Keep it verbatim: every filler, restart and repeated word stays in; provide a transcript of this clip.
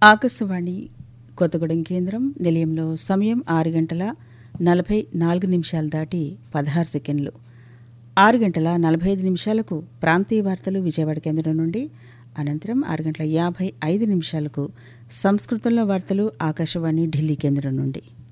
ఆకాశవాణి కొత్తగూడెం కేంద్రం నిలయంలో సమయం ఆరు గంటల నలభై నాలుగు నిమిషాలు దాటి పదహారు సెకండ్లు. ఆరు గంటల నలభై ఐదు నిమిషాలకు ప్రాంతీయ వార్తలు విజయవాడ కేంద్రం నుండి, అనంతరం ఆరు గంటల యాభై ఐదు నిమిషాలకు సంస్కృతంలో వార్తలు ఆకాశవాణి ఢిల్లీ కేంద్రం నుండి.